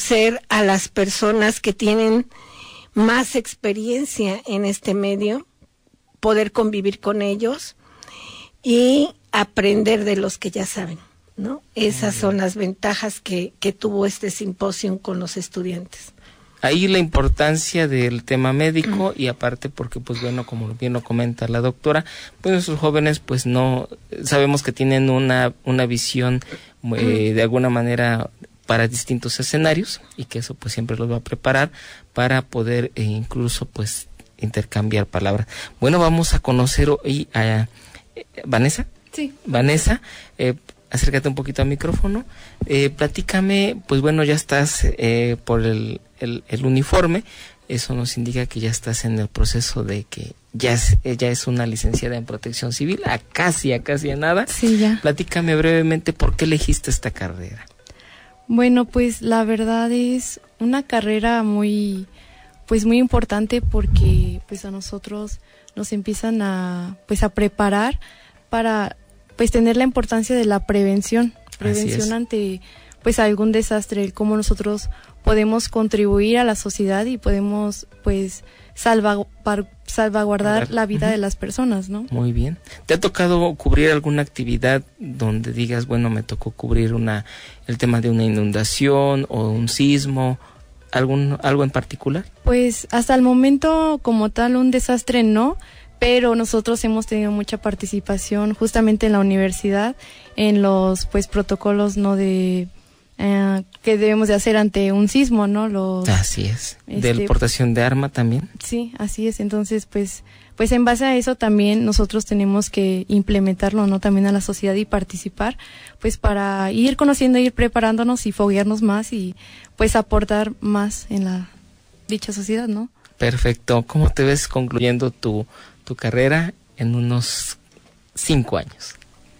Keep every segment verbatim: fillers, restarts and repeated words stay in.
conocer a las personas que tienen más experiencia en este medio, poder convivir con ellos y aprender de los que ya saben, ¿no? Esas son las ventajas que, que tuvo este simposio con los estudiantes. Ahí la importancia del tema médico, y aparte porque, pues bueno, como bien lo comenta la doctora, pues nuestros jóvenes pues no, sabemos que tienen una, una visión eh, de alguna manera para distintos escenarios, y que eso pues siempre los va a preparar para poder eh, incluso pues intercambiar palabras. Bueno, vamos a conocer hoy a eh, Vanessa. Sí. Vanessa, eh, acércate un poquito al micrófono. Eh, platícame, pues bueno, ya estás eh, por el, el, el uniforme. Eso nos indica que ya estás en el proceso de que ya es, ya es una licenciada en Protección Civil, a casi, a casi a nada. Sí, ya. Platícame brevemente por qué elegiste esta carrera. Bueno, pues la verdad es una carrera muy, pues muy importante, porque pues a nosotros nos empiezan a, pues a preparar para pues tener la importancia de la prevención, prevención ante pues algún desastre, cómo nosotros podemos contribuir a la sociedad y podemos pues salvaguardar, salvaguardar la vida uh-huh. de las personas, ¿no? Muy bien. ¿Te ha tocado cubrir alguna actividad donde digas, bueno, me tocó cubrir una el tema de una inundación o un sismo, algún algo en particular? Pues hasta el momento como tal un desastre no, pero nosotros hemos tenido mucha participación justamente en la universidad en los pues protocolos no de eh, que debemos de hacer ante un sismo, ¿no? Los, así es. Este, ¿De portación de arma también? Sí, así es. Entonces, pues pues en base a eso también nosotros tenemos que implementarlo, ¿no? También a la sociedad y participar, pues para ir conociendo, ir preparándonos y foguearnos más y pues aportar más en la dicha sociedad, ¿no? Perfecto. ¿Cómo te ves concluyendo tu tu carrera en unos cinco años?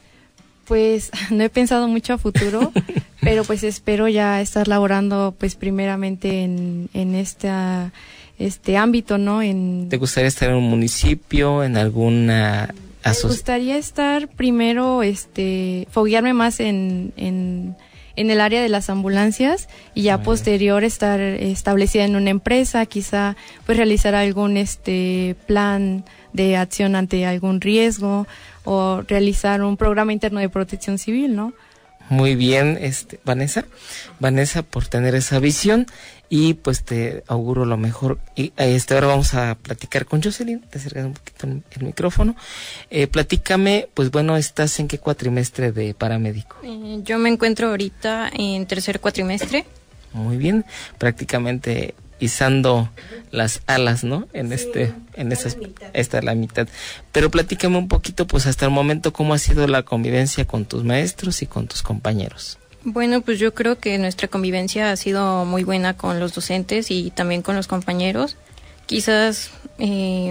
Pues no he pensado mucho a futuro, pero pues espero ya estar laborando pues primeramente en, en esta, este ámbito, ¿no? En, ¿te gustaría estar en un municipio, en alguna asociación? Me gustaría estar primero, este, foguearme más en, en, en el área de las ambulancias y ya bueno. posterior estar establecida en una empresa, quizá pues realizar algún este plan de acción ante algún riesgo o realizar un programa interno de protección civil, ¿no? Muy bien, este, Vanessa, Vanessa por tener esa visión, y pues te auguro lo mejor. Y este, ahora vamos a platicar con Jocelyn, te acercas un poquito el, el micrófono. Eh, platícame, pues bueno, ¿estás en qué cuatrimestre de paramédico? Eh, yo me encuentro ahorita en tercer cuatrimestre. Muy bien, prácticamente izando las alas, ¿no? En sí, este, en esas, esta es la mitad. Pero platícame un poquito, pues hasta el momento, ¿cómo ha sido la convivencia con tus maestros y con tus compañeros? Bueno, pues yo creo que nuestra convivencia ha sido muy buena con los docentes y también con los compañeros. Quizás eh,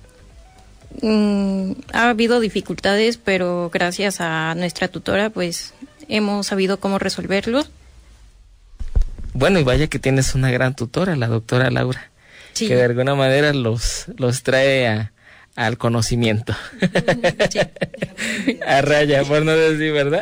mm, ha habido dificultades, pero gracias a nuestra tutora, pues hemos sabido cómo resolverlos. Bueno, y vaya que tienes una gran tutora, la doctora Laura, sí. que de alguna manera los, los trae a, al conocimiento. Sí. A raya, por no decir verdad.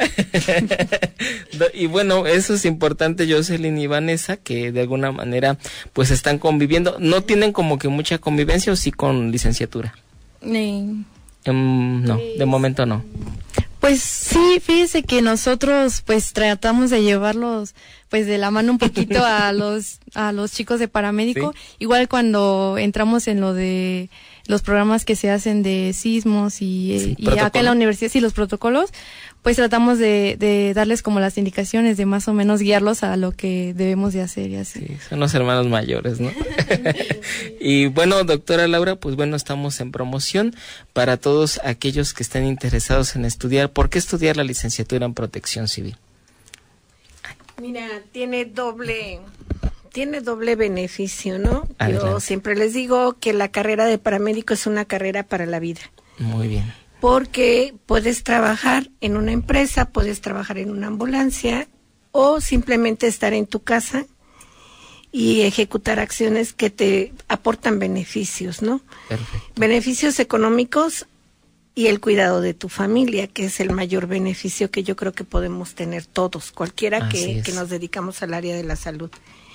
Y bueno, eso es importante, Jocelyn y Vanessa, que de alguna manera pues están conviviendo. ¿No tienen como que mucha convivencia o sí con licenciatura? Eh. Um, no, de momento no. Pues sí, fíjese que nosotros pues tratamos de llevarlos pues de la mano un poquito a los a los chicos de paramédico, ¿sí? Igual cuando entramos en lo de los programas que se hacen de sismos y, sí, y acá en la universidad, sí, los protocolos, pues tratamos de, de darles como las indicaciones, de más o menos guiarlos a lo que debemos de hacer y así. Sí, son los hermanos mayores, ¿no? Y bueno, doctora Laura, pues bueno, estamos en promoción para todos aquellos que estén interesados en estudiar. ¿Por qué estudiar la licenciatura en Protección Civil? Mira, tiene doble... Tiene doble beneficio, ¿no? Adelante. Yo siempre les digo que la carrera de paramédico es una carrera para la vida. Muy bien. Porque puedes trabajar en una empresa, puedes trabajar en una ambulancia o simplemente estar en tu casa y ejecutar acciones que te aportan beneficios, ¿no? Perfecto. Beneficios económicos y el cuidado de tu familia, que es el mayor beneficio que yo creo que podemos tener todos, cualquiera que, que nos dedicamos al área de la salud.